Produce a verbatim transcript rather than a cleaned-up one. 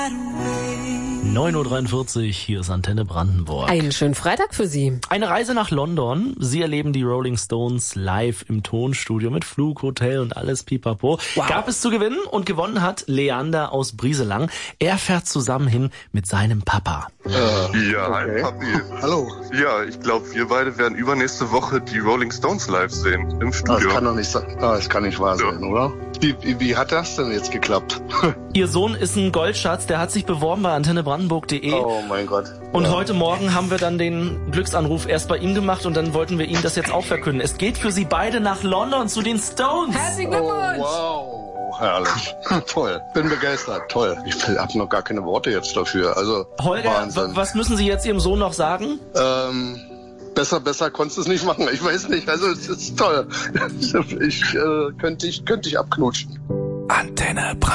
neun Uhr dreiundvierzig, hier ist Antenne Brandenburg. Einen schönen Freitag für Sie. Eine Reise nach London. Sie erleben die Rolling Stones live im Tonstudio mit Flug, Hotel und alles pipapo. Wow. Gab es zu gewinnen und gewonnen hat Leander aus Brieselang. Er fährt zusammen hin mit seinem Papa. Äh, ja, okay. hi Papi. Hallo. Ja, ich glaube, wir beide werden übernächste Woche die Rolling Stones live sehen im Das Studio. kann doch nicht sein. Ah, das kann nicht wahr Ja. sein, oder? Wie, wie, wie hat das denn jetzt geklappt? Ihr Sohn ist ein Goldschatz, der hat sich beworben bei antenne brandenburg punkt de. Oh mein Gott. Und Ja. heute Morgen haben wir dann den Glücksanruf erst bei ihm gemacht und dann wollten wir ihm das jetzt auch verkünden. Es geht für Sie beide nach London zu den Stones. Herzlichen Oh, Glückwunsch! wow. Herrlich. Toll. Bin begeistert. Toll. Ich habe noch gar keine Worte jetzt dafür. Also, Holger, Wahnsinn. w- was müssen Sie jetzt Ihrem Sohn noch sagen? Ähm, besser, besser konntest du es nicht machen. Ich weiß nicht. Also, es ist toll. Ich äh, könnte ich, könnte ich abknutschen. Antenne